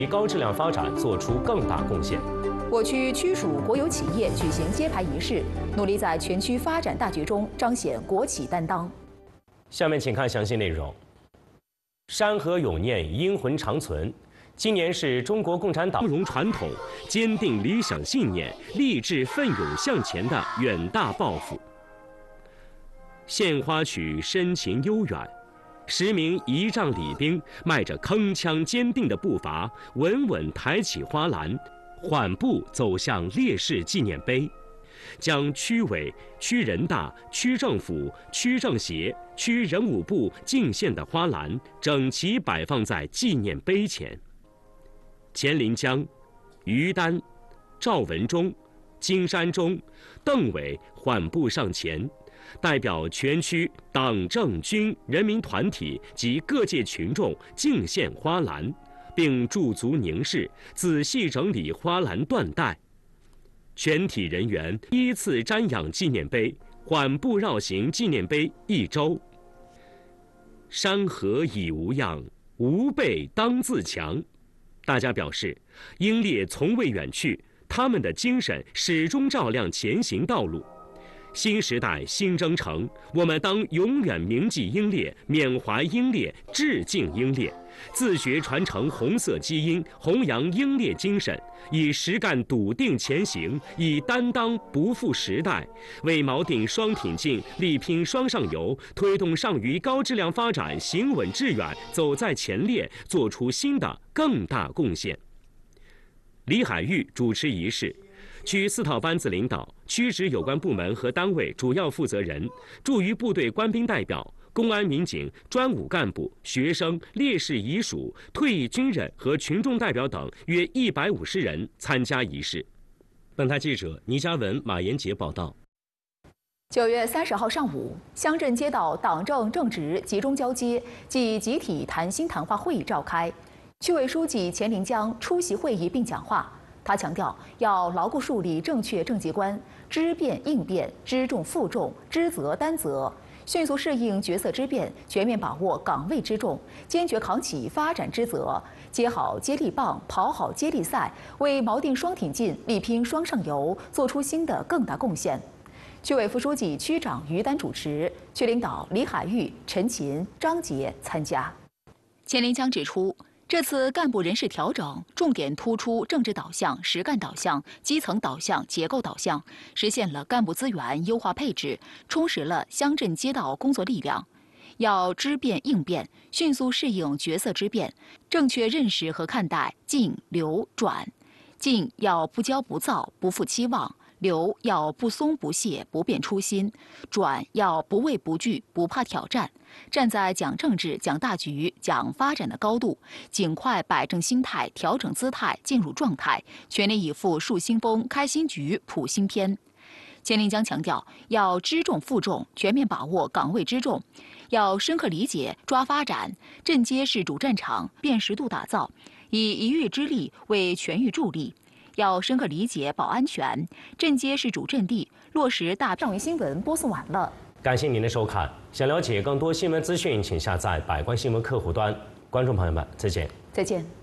高质量发展做出更大贡献。 我区区属国有企业举行揭牌仪式，努力在全区发展大局中彰显国企担当。 下面请看详细内容。山河永念，英魂长存。今年是中国共产党包容传统、坚定理想信念、立志奋勇向前的远大抱负。献花曲深情悠远，10名仪仗礼兵迈着铿锵坚定的步伐，稳稳抬起花篮，缓步走向烈士纪念碑，将区委、区人大、区政府、区政协、区人武部敬献的花篮整齐摆放在纪念碑前。钱林江、于丹、赵文忠、金山中、邓伟缓步上前，代表全区党政军人民团体及各界群众敬献花篮，并驻足凝视，仔细整理花篮缎带。全体人员依次瞻仰纪念碑，缓步绕行纪念碑1周。山河已无恙，吾辈当自强。大家表示，英烈从未远去，他们的精神始终照亮前行道路。新时代新征程，我们当永远铭记英烈，缅怀英烈，致敬英烈，自学传承红色基因，弘扬英烈精神，以实干笃定前行，以担当不负时代，为锚定双挺进、力拼双上游，推动上虞高质量发展行稳致远，走在前列，做出新的更大贡献。李海玉主持仪式。区4套班子领导、区直有关部门和单位主要负责人、驻渝部队官兵代表、公安民警、专武干部、学生、烈士遗属、退役军人和群众代表等约150人参加仪式。本台记者倪嘉文、马延杰报道。 9月30号上午，乡镇街道党政正直集中交接暨集体谈心谈话会议召开，区委书记钱林江出席会议并讲话。他强调，要牢固树立正确政绩观，知变应变，知重负重，知责担责，迅速适应角色之变，全面把握岗位之重，坚决扛起发展之责，接好接力棒，跑好接力赛，为锚定双挺进、力拼双上游做出新的更大贡献。区委副书记、区长于丹主持，区领导李海玉、陈琴、张杰参加。钱林江指出，这次干部人事调整重点突出政治导向、实干导向、基层导向、结构导向，实现了干部资源优化配置，充实了乡镇街道工作力量。要知变应变，迅速适应角色之变，正确认识和看待进、留、转。进要不骄不躁，不负期望；留要不松不懈，不变初心；转要不畏不惧，不怕挑战。站在讲政治、讲大局、讲发展的高度，尽快摆正心态，调整姿态，进入状态，全力以赴树新风、开新局、谱新篇。钱林江强调，要知重负重，全面把握岗位之重，要深刻理解抓发展，镇街是主战场，辨识度打造，以一域之力为全域助力。要深刻理解保安全，镇街是主阵地，落实大上虞新闻播送完了。 感谢您的收看。想了解更多新闻资讯，请下载百官新闻客户端。观众朋友们，再见。 再见。